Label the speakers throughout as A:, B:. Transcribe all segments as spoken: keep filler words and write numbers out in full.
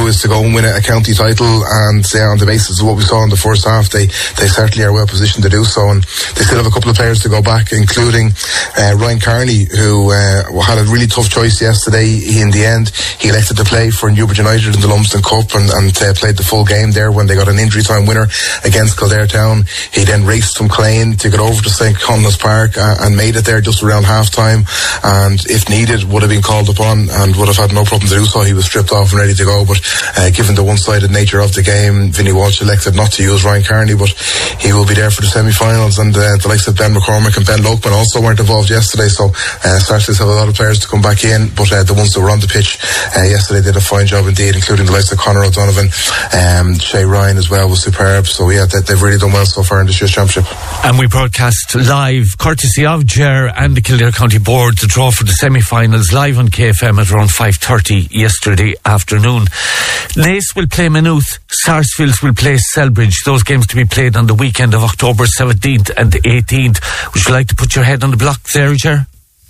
A: is to go and win a, a county title, and uh, on the basis of what we saw in the first half, they, they certainly are well positioned to do so, and they still have a couple of players to go back, including uh, Ryan Carney, who uh, had a really tough choice yesterday. He, in the end, he elected to play for Newbridge United in the Lumsden Cup, and, and uh, played the full game there when they got an injury time winner against Kildare Town. He then raced from Clane to get over to Saint Conleth's Park uh, and made it there just around half time, and if needed would have been called upon and would have had no problem to do so. He was stripped off and ready to go, but uh, given the one-sided nature of the game, Vinnie Walsh elected not to use Ryan Carney, but he will be there for the semi-finals, and uh, the likes of Ben McCormick and Ben Lokeman also weren't involved yesterday, so uh, Sarsfields have a lot of players to come back in, but uh, the ones that were on the pitch uh, yesterday did a fine job indeed, including the likes of Conor O'Donovan. um, Shay Ryan as well was superb, so yeah, they, they've really done well so far in this year's championship.
B: And we broadcast live, courtesy of Ger and the Kildare County Board, the draw for the semi-finals live on K F M at around five thirty yesterday afternoon. Naas will play Maynooth, Sarsfields will play Selbridge. Those games to be played on the weekend of October seventeenth and eighteenth. Would you like to put your head on the block there, Ger?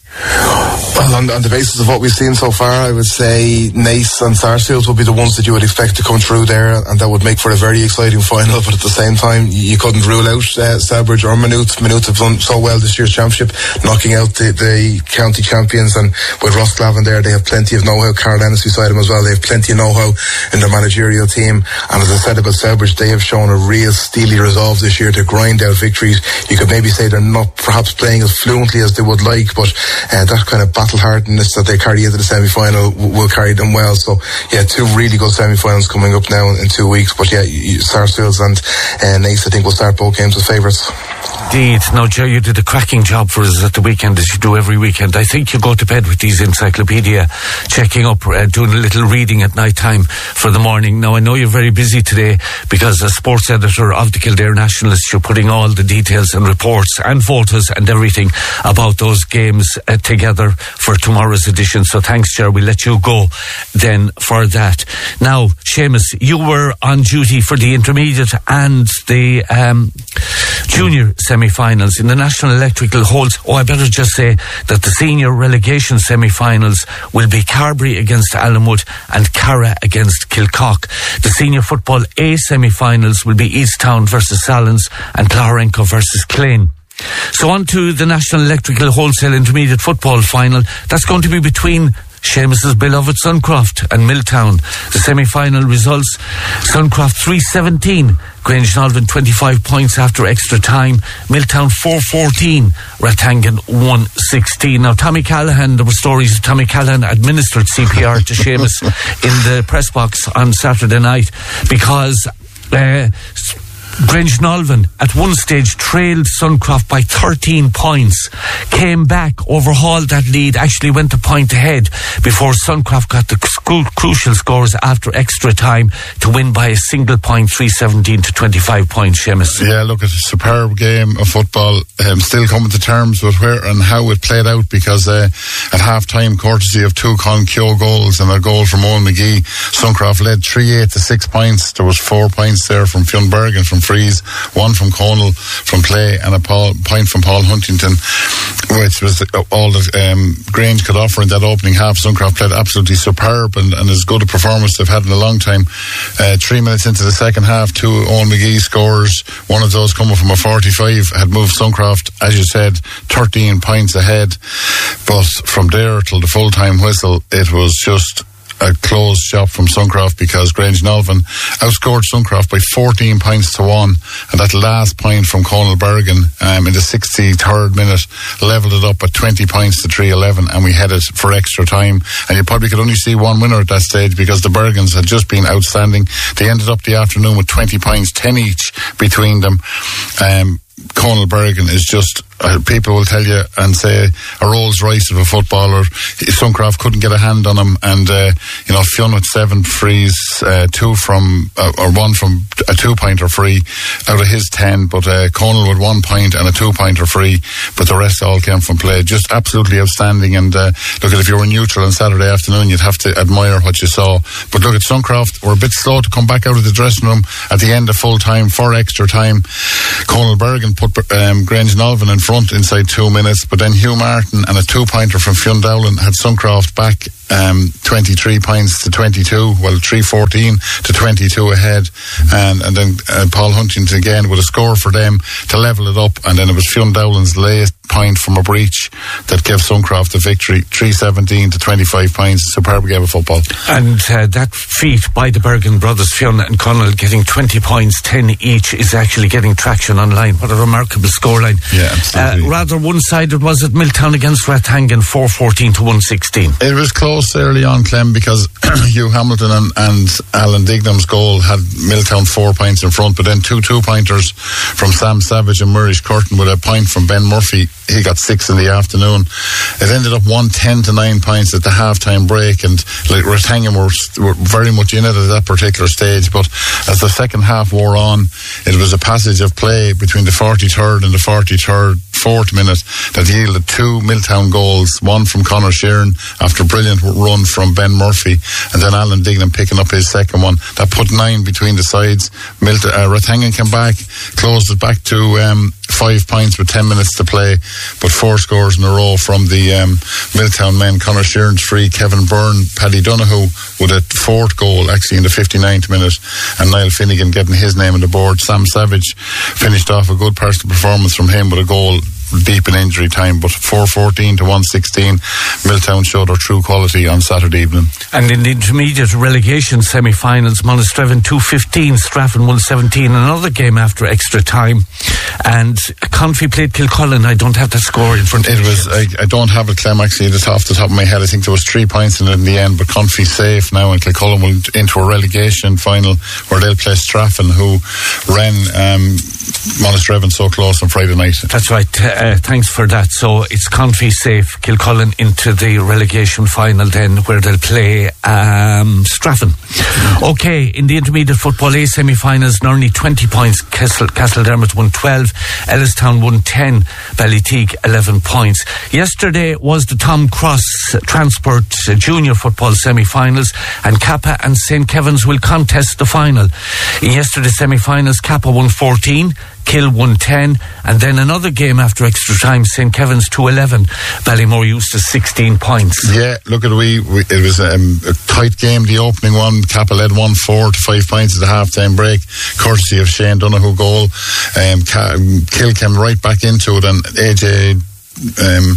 A: Well, on, on the basis of what we've seen so far, I would say Naas and Sarsfields will be the ones that you would expect to come through there, and that would make for a very exciting final, but at the same time, you couldn't rule out uh, Selbridge or Maynooth. Maynooth have done so well this year's championship, knocking out the, the county champions, and with Ross Glavin there, they have plenty of know-how. Carl Ennis beside him as well, they have plenty of know-how in their managerial team, and as I said about Selbridge, they have shown a real steely resolve this year to grind out victories. You could maybe say they're not perhaps playing as fluently as they would like, but uh, that kind of battle-hardness that they carry into the semi-final w- will carry them well. So yeah, two really good semi-finals coming up now in, in two weeks, but yeah, Sarsfields and uh, Naas I think will start both games as favourites.
B: Indeed. Now, Joe, you did a cracking job for us at the weekend, as you do every weekend. I think you go to bed with these encyclopedia, checking up, uh, doing a little reading at night time for the morning. Now, I know you're very busy today because as sports editor of the Kildare Nationalist, you're putting all the details and reports and photos and everything about those games uh, together for tomorrow's edition. So thanks, Ger. We'll let you go then for that. Now, Seamus, you were on duty for the intermediate and the um, junior semi-finals in the National Electrical Holds. Oh, I better just say that the senior relegation semi-finals will be Carbery against Allenwood and Carra against Kilcock. The senior football A semi-finals will be Easttown versus Sallins and Clougharenco versus Clane. So on to the National Electrical Wholesale Intermediate Football Final. That's going to be between Seamus's beloved Suncroft and Milltown. The semi-final results: Suncroft three seventeen, Grangenalvin twenty-five points after extra time, Milltown four fourteen, Ratangan one sixteen. Now, Tommy Callahan, there were stories of Tommy Callahan administered C P R to Seamus in the press box on Saturday night because uh, Grangenalvin at one stage trailed Suncroft by thirteen points, came back, overhauled that lead, actually went a point ahead before Suncroft got the cru- crucial scores after extra time to win by a single point, three seventeen to twenty-five points, Seamus.
C: Yeah, look, it's a superb game of football. Um, still coming to terms with where and how it played out, because uh, at half time, courtesy of two Con Keogh goals and a goal from Owen McGee, Suncroft led three eight to six points. There was four points there from Fionn and from Freeze, one from Conal from Clay, and a Paul, point from Paul Huntington, which was all that um, Grange could offer in that opening half. Suncroft played absolutely superb and, and as good a performance they've had in a long time. Uh, three minutes into the second half, two Owen McGee scores, one of those coming from a forty-five, had moved Suncroft, as you said, thirteen points ahead. But from there till the full-time whistle, it was just a closed shop from Suncroft, because Grangenalvin outscored Suncroft by fourteen points to one, and that last point from Conal Bergen um, in the sixty-third minute levelled it up at twenty points to three eleven, and we headed for extra time. And you probably could only see one winner at that stage, because the Bergens had just been outstanding. They ended up the afternoon with twenty points, ten each between them. Um, Conal Bergen is just, uh, people will tell you and say, a Rolls Royce of a footballer. Suncroft couldn't get a hand on him, and uh, you know, Fionn with seven frees, uh, two from uh, or one from a two-pointer free out of his ten, but uh, Conal with one point and a two-pointer free, but the rest all came from play. Just absolutely outstanding. And uh, look, at if you were neutral on Saturday afternoon, you'd have to admire what you saw. But look, at Suncroft were a bit slow to come back out of the dressing room at the end of full time for extra time. Conal Bergen put um, Grangenalvin in front inside two minutes, but then Hugh Martin and a two-pointer from Fionn Dowling had Suncroft back um, twenty-three points to twenty-two, well, three fourteen to twenty-two ahead, and, and then uh, Paul Huntington again with a score for them to level it up, and then it was Fionn Dowland's late point from a breach that gave Suncroft the victory, three seventeen to twenty-five points. Superb game of football.
B: And uh, that feat by the Bergen brothers, Fionn and Connell, getting twenty points, ten each, is actually getting traction online. What a remarkable scoreline.
C: Yeah, absolutely.
B: Uh, rather one-sided was it, Milltown against Rathangan, four fourteen to one sixteen.
C: It was close early on, Clem, because Hugh Hamilton and, and Alan Dignam's goal had Milltown four points in front, but then two two-pointers from Sam Savage and Murray Curtin with a point from Ben Murphy. He got six in the afternoon. It ended up one ten to nine points at the half-time break, and like Rathangan were, were very much in it at that particular stage, but as the second half wore on, it was a passage of play between the forty-third and the forty-third fourth minute that yielded two Milltown goals, one from Conor Sheeran after a brilliant run from Ben Murphy, and then Alan Dignam picking up his second one. That put nine between the sides. Milton, uh, Rathangan came back, closed it back to um, five points with ten minutes to play, but four scores in a row from the um, Milltown men. Conor Sheeran's free, Kevin Byrne, Paddy Donoghue with a fourth goal actually in the fifty-ninth minute, and Niall Finnegan getting his name on the board. Sam Savage finished off a good personal performance from him with a goal deep in injury time, but four fourteen to one sixteen, Milltown showed their true quality on Saturday evening.
B: And in the intermediate relegation semi-finals, Monasterevin two fifteen, Straffan one seventeen, another game after extra time, and Confey played Kilcullen. I don't have the score in front of
C: me. It
B: me.
C: was, I, I don't have it, Clem, actually, just off the top of my head. I think there was three points in it in the end, but Confey's safe now, and Kilcullen will into a relegation final where they'll play Straffan, who ran um, Monasterevin so close on Friday night.
B: That's right. Uh, thanks for that. So it's Confey safe, Kilcullen into the relegation final then, where they'll play um, Straffan. Okay, in the intermediate football A semi-finals, Nurney twenty points, Castle, Castledermot won twelve, Ellistown won ten, Ballyteague eleven points. Yesterday was the Tom Cross Transport uh, Junior Football semi-finals, and Kappa and Saint Kevin's will contest the final. In yesterday's semi-finals, Kappa won fourteen, Kill won ten, and then another game after extra time, Saint Kevin's two eleven, Ballymore Eustace sixteen points.
C: Yeah, look at we, we it was um, a tight game, the opening one. Kappa led one four to five points at the half-time break, courtesy of Shane Donoghue goal. Um, Kill came right back into it, and A J Um,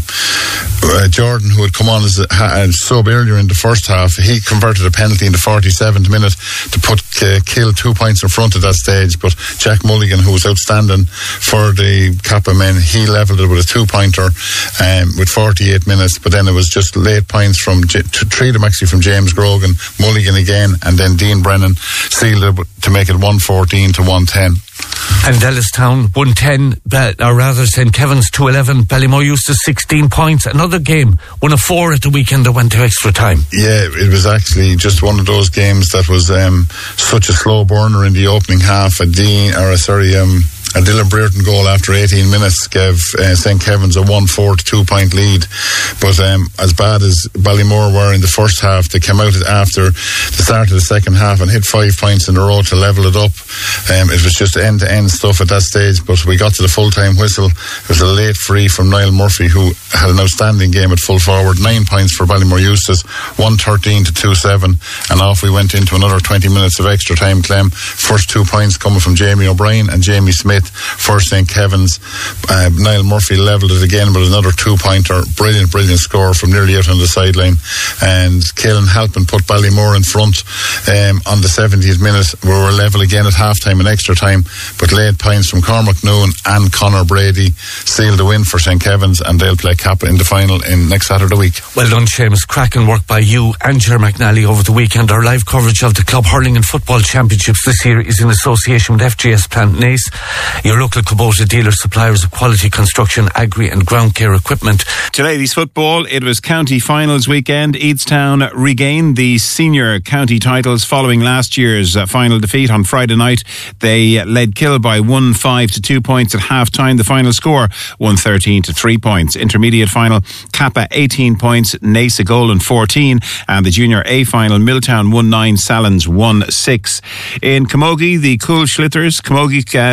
C: uh, Jordan, who had come on as a, a sub earlier in the first half, he converted a penalty in the forty-seventh minute to put uh, Kill two points in front at that stage, but Jack Mulligan, who was outstanding for the Kappa men, he levelled it with a two-pointer um, with forty-eight minutes, but then it was just late points from J- three of them actually from James Grogan, Mulligan again, and then Dean Brennan sealed it to make it one fourteen to one ten.
B: And Ellistown one ten, or rather Saint Kevin's two eleven, Ballymore Eustace sixteen points. Another game, one of four at the weekend that went to extra time.
C: Yeah, it was actually just one of those games that was um, such a slow burner in the opening half. A Dean, or a, sorry, um, a Dylan Brereton goal after eighteen minutes gave uh, Saint Kevin's a one four to two point lead. But um, as bad as Ballymore were in the first half, they came out after the start of the second half and hit five points in a row to level it up. Um, it was just end-to-end stuff at that stage, but we got to the full-time whistle. It was a late free from Niall Murphy, who had an outstanding game at full forward. Nine points for Ballymore Eustace, one thirteen to two seven, and off we went into another twenty minutes of extra time, Clem. First two points coming from Jamie O'Brien and Jamie Smith for Saint Kevin's. Uh, Niall Murphy levelled it again with another two-pointer. Brilliant, brilliant score from nearly out on the sideline. And Caelan Halpin put Ballymore in front um, on the seventieth minute. We were level again at half-time and extra time, but late points from Cormac Noon and Conor Brady sealed the win for Saint Kevin's, and they'll play Kappa in the final in next Saturday week.
B: Well done, Seamus. Cracking work by you and Ger McNally over the weekend. Our live coverage of the Club Hurling and Football Championships this year is in association with F G S Plant Nace, your local Kubota dealer, suppliers of quality construction, agri and ground care equipment.
D: To ladies football, it was county finals weekend. Eadstown regained the senior county titles following last year's uh, final defeat on Friday night. They led Kill by one five to two points at half time. The final score one thirteen to three points. Intermediate final, Kappa eighteen points, Nace a goal and fourteen, and the junior A final, Milltown one nine, Salins one six. In Camogie, the Cool Schlitters Camogie uh, Championship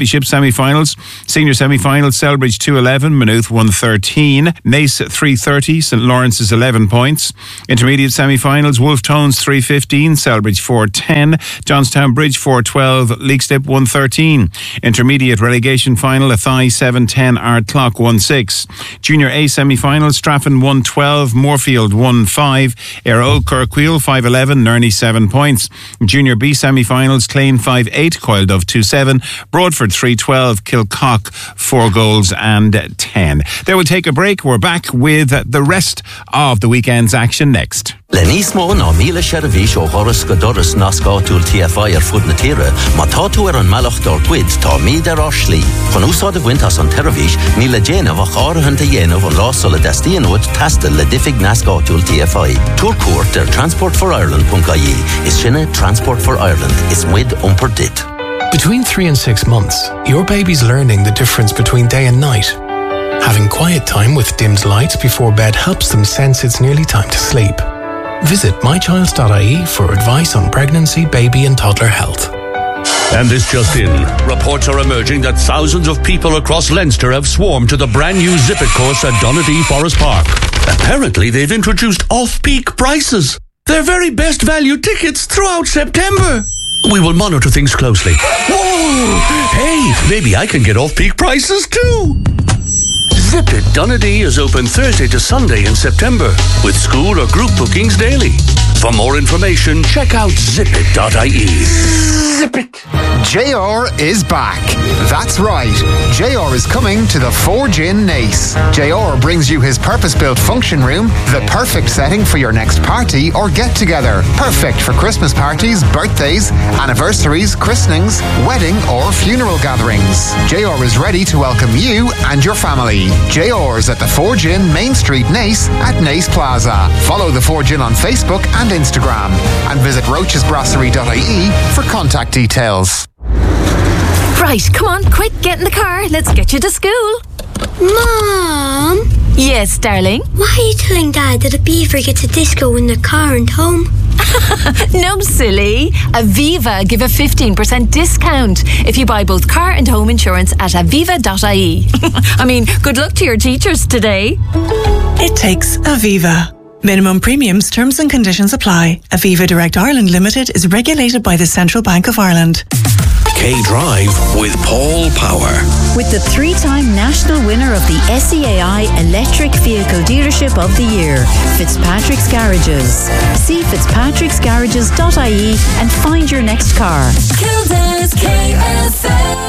D: Premiership semi-finals. Senior semi-finals, Selbridge two eleven, Maynooth one thirteen, Nace three thirty, St Lawrence's eleven points. Intermediate semi-finals, Wolfe Tones three fifteen, Selbridge four ten, Johnstown Bridge four twelve, Leixlip one thirteen. Intermediate relegation final, Athy seven ten, Ardclough one six. Junior A semi-finals, Straffan one twelve, Moorfield one five, Airol Kirkwheel five eleven, Nerney seven points. Junior B semi-finals, Clane five eight, Coildove two seven, Broadford three twelve, Kilcock four goals and ten. There we'll take a break. We're back with the rest of the weekend's action next.
E: Lenismo na Mila Shervish o Horace Godoris Nascatul T F I er Food Natira, Matatu er an Malach dor Quid, Ta Mida Roshli. Von Usa de Wintas on Terravish, Mila Jena of Harhanta Yena von Loss Sola Destianwood, Tasta Ledifig Nascatul T F I. Tour Court der Transport for Ireland Punkai is Shine Transport for Ireland is with Umperdit.
F: Between three and six months, your baby's learning the difference between day and night. Having quiet time with dimmed lights before bed helps them sense it's nearly time to sleep. Visit my childs dot I E for advice on pregnancy, baby and toddler health.
G: And this just in. Reports are emerging that thousands of people across Leinster have swarmed to the brand new Zip It course at Donadea Forest Park. Apparently they've introduced off-peak prices. Their very best value tickets throughout September. We will monitor things closely. Whoa! Hey, maybe I can get off-peak prices too. Zip It Donadea is open Thursday to Sunday in September with school or group bookings daily. For more information, check out zip it dot I E. Zip it.
H: J R is back. That's right. J R is coming to the Forge in Nace. J R brings you his purpose-built function room, the perfect setting for your next party or get-together. Perfect for Christmas parties, birthdays, anniversaries, christenings, wedding or funeral gatherings. J R is ready to welcome you and your family. J R's at the Forge Inn, Main Street, Nace at Nace Plaza. Follow the Forge Inn on Facebook and Instagram and visit roaches brasserie dot I E for contact details.
I: Right, come on, quick, get in the car. Let's get you to school.
J: Mom?
I: Yes, darling?
J: Why are you telling Dad that a beaver gets a disco in the car and home?
I: No, silly. Aviva give a fifteen percent discount if you buy both car and home insurance at aviva dot I E. I mean, good luck to your teachers today.
K: It takes Aviva. Minimum premiums, terms and conditions apply. Aviva Direct Ireland Limited is regulated by the Central Bank of Ireland.
G: K-Drive with Paul Power.
L: With the three-time national winner of the S E A I Electric Vehicle Dealership of the Year, Fitzpatrick's Garages. See fitzpatricks garages dot I E and find your next car.
M: Kildare's K F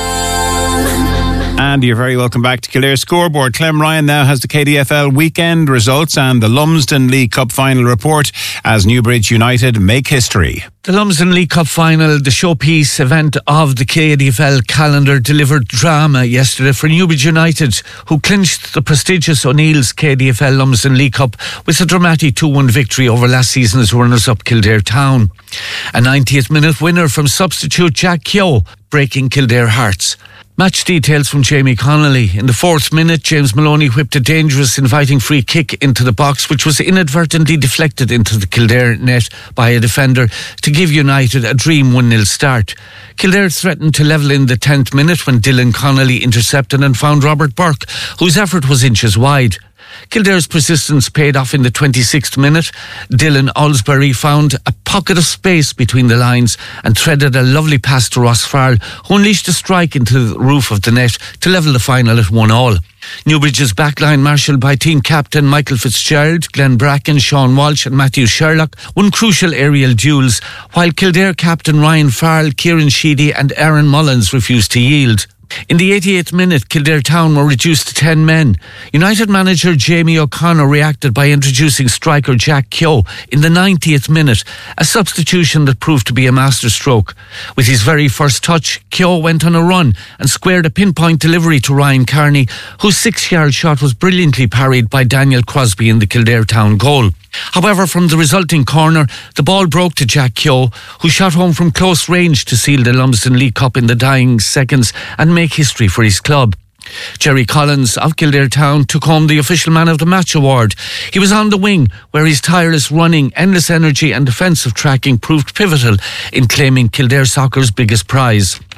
M: M.
D: And you're very welcome back to Kildare Scoreboard. Clem Ryan now has the K D F L weekend results and the Lumsden League Cup final report as Newbridge United make history.
B: The Lumsden League Cup final, the showpiece event of the K D F L calendar, delivered drama yesterday for Newbridge United, who clinched the prestigious O'Neill's K D F L Lumsden League Cup with a dramatic two one victory over last season's runners-up Kildare Town. A ninetieth minute winner from substitute Jack Keogh, breaking Kildare hearts. Match details from Jamie Connolly. In the fourth minute, James Maloney whipped a dangerous, inviting free kick into the box, which was inadvertently deflected into the Kildare net by a defender to give United a dream one nil start. Kildare threatened to level in the tenth minute when Dylan Connolly intercepted and found Robert Burke, whose effort was inches wide. Kildare's persistence paid off in the twenty-sixth minute. Dylan Alsbury found a pocket of space between the lines and threaded a lovely pass to Ross Farrell, who unleashed a strike into the roof of the net to level the final at one all. Newbridge's backline, marshalled by team captain Michael Fitzgerald, Glenn Bracken, Sean Walsh and Matthew Sherlock, won crucial aerial duels, while Kildare captain Ryan Farrell, Kieran Sheedy and Aaron Mullins refused to yield. In the eighty-eighth minute, Kildare Town were reduced to ten men. United manager Jamie O'Connor reacted by introducing striker Jack Keogh in the ninetieth minute, a substitution that proved to be a masterstroke. With his very first touch, Keogh went on a run and squared a pinpoint delivery to Ryan Carney, whose six-yard shot was brilliantly parried by Daniel Crosby in the Kildare Town goal. However, from the resulting corner, the ball broke to Jack Keogh, who shot home from close range to seal the Lumsden League Cup in the dying seconds and make history for his club. Jerry Collins of Kildare Town took home the official man of the match award. He was on the wing, where his tireless running, endless energy and defensive tracking proved pivotal in claiming Kildare soccer's biggest prize.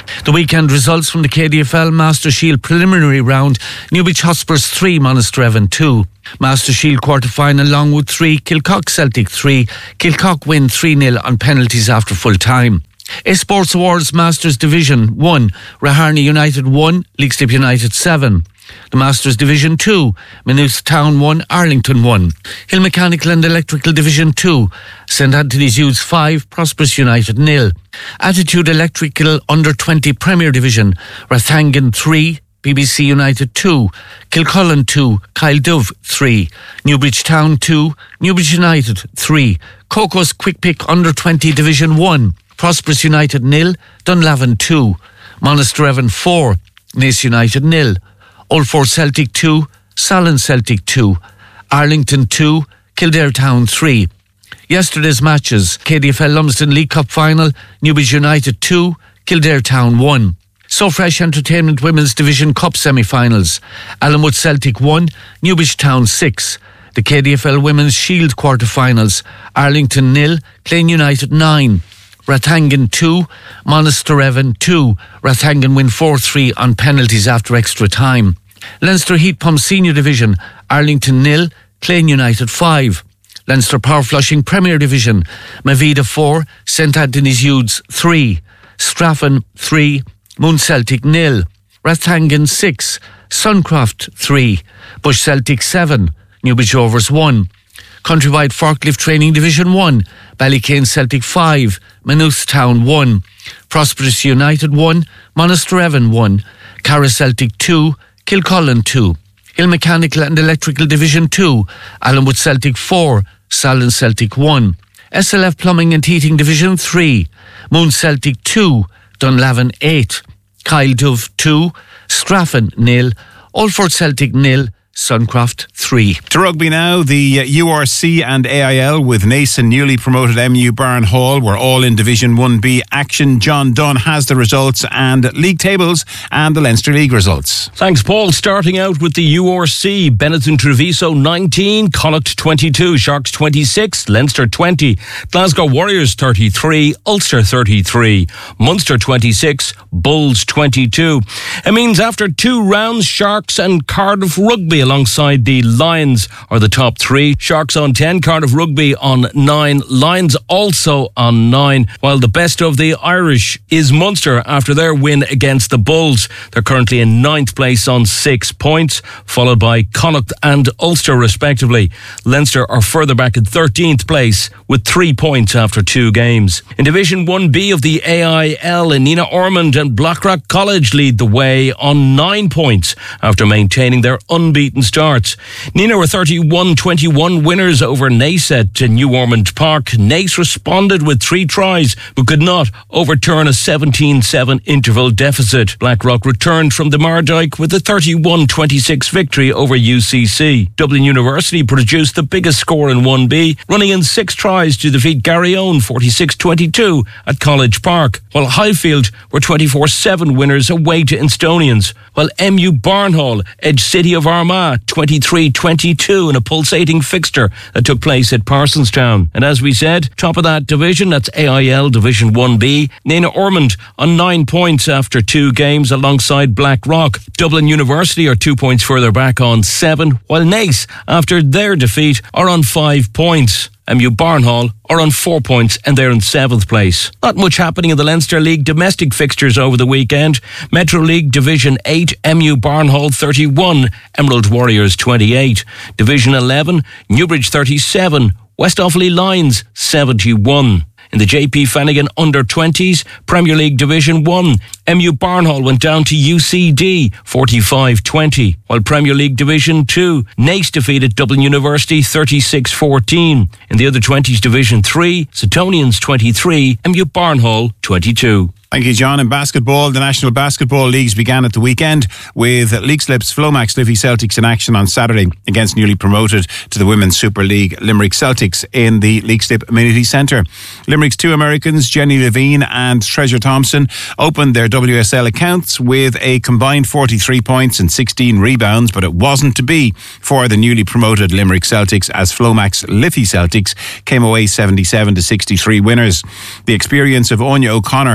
B: The weekend results from the K D F L Master Shield preliminary round: Newbeach Hotspurs three, Monasterevin two. Master Shield quarter-final: Longwood three, Kilcock Celtic three. Kilcock win three nil on penalties after full time. A Sports Awards Masters Division one, Raharney United one, Leixlip United seven. The Masters Division two, Maynooth Town one, Arlington one. Hill Mechanical and Electrical Division two, St Anthony's Youths five, Prosperous United nil. Attitude Electrical Under twenty Premier Division, Rathangan three, B B C United two, Kilcullen two, Kyle Dove three, Newbridge Town two, Newbridge United three. Cocos Quick Pick Under twenty Division one, Prosperous United nil, Dunlavin two, Monasterevin four, Naas United nil. Old Fort Celtic two, Salin Celtic two, Arlington two, Kildare Town three. Yesterday's matches: K D F L Lumsden League Cup Final, Newbridge United two, Kildare Town one. So Fresh Entertainment Women's Division Cup Semi-Finals: Allenwood Celtic one, Newbridge Town six. The K D F L Women's Shield Quarter-Finals: Arlington nil, Clane United nine. Rathangan two, Monasterevin two. Rathangan win four three on penalties after extra time. Leinster Heat Pump Senior Division: Arlington nil, Clane United five. Leinster Power Flushing Premier Division: Mavida four, St Anthony's Youths three. Straffan three, Moon Celtic nil. Rathangan six, Suncroft three. Bush Celtic seven, Newbridge Rovers one. Countrywide Forklift Training Division one, Ballycane Celtic five, Maynooth Town one, Prosperous United one, Monasterevin one, Carra Celtic two, Kilcullen two. Hill Mechanical and Electrical Division two, Allenwood Celtic four, Salin Celtic one. S L F Plumbing and Heating Division three, Moon Celtic two, Dunlavin eight, Kyle Dove two, Straffan nil, Old Fort Celtic nil, Suncroft three.
D: To rugby now, the uh, U R C and A I L with Naas and newly promoted M U Barn Hall were all in Division one B action. John Dunn has the results and league tables and the Leinster League results.
N: Thanks, Paul. Starting out with the U R C, Benetton Treviso nineteen, Connacht twenty-two, Sharks twenty-six, Leinster twenty, Glasgow Warriors thirty-three, Ulster thirty-three, Munster twenty-six, Bulls twenty-two. It means after two rounds, Sharks and Cardiff Rugby alongside the Lions are the top three. Sharks on ten, Cardiff Rugby on nine, Lions also on nine, while the best of the Irish is Munster after their win against the Bulls. They're currently in ninth place on six points, followed by Connacht and Ulster respectively. Leinster are further back in thirteenth place with three points after two games. In Division one B of the A I L, Nina Ormond and Blackrock College lead the way on nine points after maintaining their unbeaten starts. Nina were thirty-one twenty-one winners over Naas at New Ormond Park. Naas responded with three tries but could not overturn a seventeen seven interval deficit. Blackrock returned from the Mardyke with a thirty-one twenty-six victory over U C C. Dublin University produced the biggest score in one B, running in six tries to defeat Garryowen forty-six twenty-two at College Park, while Highfield were twenty-four seven winners away to Instonians, while M U Barnhall edged City of Armagh twenty-three twenty-two in a pulsating fixture that took place at Parsonstown. And as we said, top of that division, that's A I L Division one B, Nina Ormond on nine points after two games alongside Blackrock. Dublin University are two points further back on seven, while Naas, after their defeat, are on five points. M U Barnhall are on four points and they're in seventh place. Not much happening in the Leinster League domestic fixtures over the weekend. Metro League Division eight, M U Barnhall thirty-one, Emerald Warriors twenty-eight. Division eleven, Newbridge thirty-seven, West Offaly Lions seventy-one. In the J P Flanagan under twenties, Premier League Division one, M U Barnhall went down to U C D forty-five twenty, while Premier League Division two, Naas defeated Dublin University thirty-six fourteen. In the other twenties Division three, Suttonians twenty-three, M U Barnhall twenty-two.
D: Thank you, John. In basketball, the National Basketball Leagues began at the weekend with Leixlip's Flomax Liffey Celtics in action on Saturday against newly promoted to the Women's Super League Limerick Celtics in the Leixlip Amenity Centre. Limerick's two Americans, Jenny Levine and Treasure Thompson, opened their W S L accounts with a combined forty-three points and sixteen rebounds, but it wasn't to be for the newly promoted Limerick Celtics as Flomax Liffey Celtics came away seventy-seven to sixty-three winners. The experience of Anya O'Connor in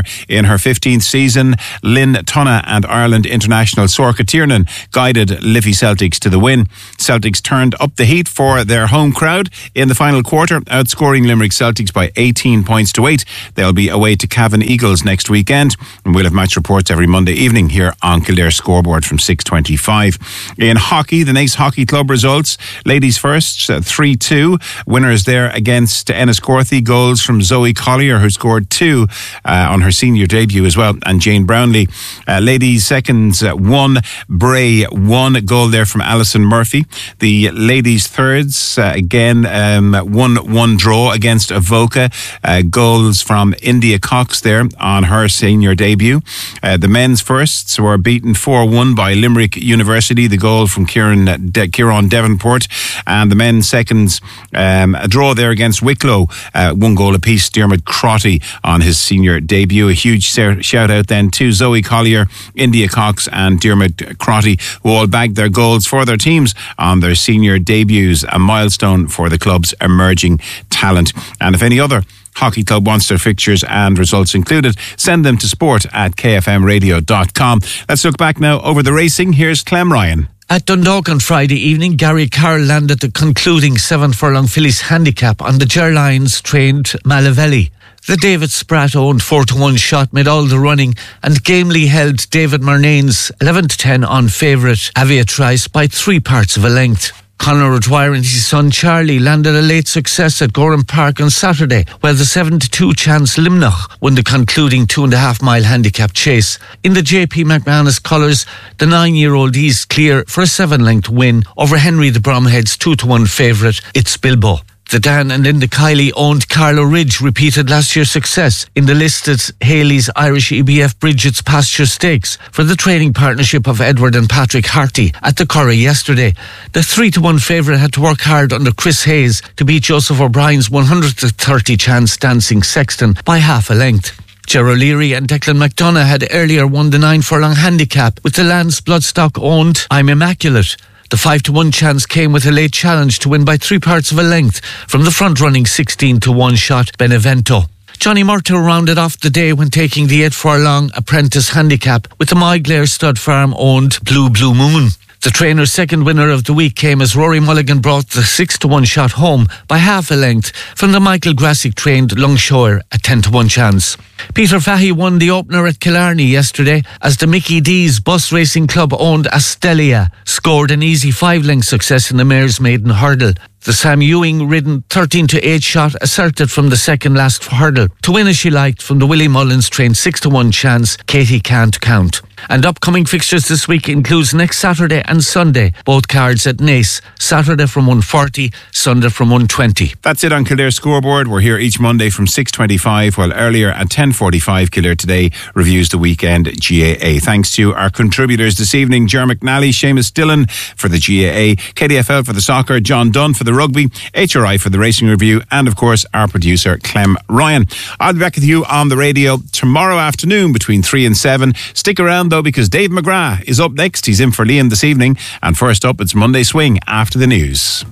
D: In her fifteenth season, Lynn Tunna and Ireland international Sorcha Tiernan guided Liffey Celtics to the win. Celtics turned up the heat for their home crowd in the final quarter, outscoring Limerick Celtics by eighteen points to eight. They'll be away to Cavan Eagles next weekend, and we'll have match reports every Monday evening here on Kildare Scoreboard from six twenty-five. In hockey, the Naas Hockey Club results. Ladies first, three two. Winners there against Enniscorthy. Goals from Zoe Collier, who scored two uh, on her senior debut as well, and Jane Brownlee. Uh, ladies seconds, uh, one. Bray, one. Goal there from Alison Murphy. The ladies thirds, uh, again, um, one one draw against Avoca. Uh, goals from India Cox there on her senior debut. Uh, the men's firsts were beaten four one by Limerick University. The goal from Kieran De- Kieran Devonport. And the men's seconds, um, a draw there against Wicklow. Uh, one goal apiece. Dermot Crotty on his senior debut. A huge shout out then to Zoe Collier, India Cox and Dermot Crotty, who all bagged their goals for their teams on their senior debuts. A milestone for the club's emerging talent. And if any other hockey club wants their fixtures and results included, send them to sport at k f m radio dot com. Let's look back now over the racing. Here's Clem Ryan.
B: At Dundalk on Friday evening, Gary Carroll landed the concluding seven furlong fillies handicap on the Ger Lions trained Malavelli. The David Spratt owned four to one shot made all the running and gamely held David Murnane's eleven to ten on favourite Aviatrice by three parts of a length. Conor O'Dwyer and his son Charlie landed a late success at Gorham Park on Saturday, where the seven to two Chance Limnach won the concluding two and a half mile handicap chase. In the J P McManus colours, the nine-year-old is clear for a seven-length win over Henry the Bromhead's two to one favourite, It's Bilbo. The Dan and Linda Kiley owned Carlow Ridge repeated last year's success in the listed Haley's Irish E B F Bridget's Pasture Stakes for the training partnership of Edward and Patrick Harty at the Curry yesterday. The three to one favourite had to work hard under Chris Hayes to beat Joseph O'Brien's one hundred to thirty Chance Dancing Sexton by half a length. Ger O'Leary and Declan McDonough had earlier won the nine furlong handicap with the Lance Bloodstock owned I'm Immaculate. The five to one chance came with a late challenge to win by three parts of a length from the front-running sixteen to one shot Benevento. Johnny Murtough rounded off the day when taking the eight furlong apprentice handicap with the Myglaire Stud Farm owned Blue Blue Moon. The trainer's second winner of the week came as Rory Mulligan brought the six to one shot home by half a length from the Michael Grassick trained Longshore at ten to one chance. Peter Fahey won the opener at Killarney yesterday as the Mickey D's Bus Racing Club owned Astelia scored an easy five-length success in the Mare's Maiden Hurdle. The Sam Ewing ridden thirteen to eight shot asserted from the second last hurdle to win as she liked from the Willie Mullins trained six to one chance Katie Can't Count. And upcoming fixtures this week includes next Saturday and Sunday, both cards at Naas, Saturday from one forty, Sunday from one twenty.
D: That's it on Kildare Scoreboard. We're here each Monday from six twenty-five, while earlier at ten forty-five Kildare Today reviews the weekend G A A. Thanks to our contributors this evening, Ger McNally, Seamus Dillon for the G A A, K D F L for the soccer, John Dunn for the rugby, H R I for the racing review, and of course our producer Clem Ryan. I'll be back with you on the radio tomorrow afternoon between three and seven. Stick around though, because Dave McGrath is up next. He's in for Liam this evening, and first up it's Monday Swing after the news.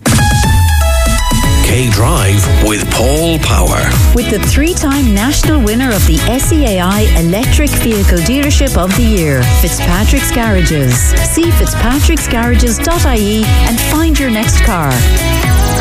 G: K-Drive with Paul Power.
L: With the three-time national winner of the S E A I Electric Vehicle Dealership of the Year, Fitzpatrick's Garages. See fitzpatricks garages dot I E and find your next car.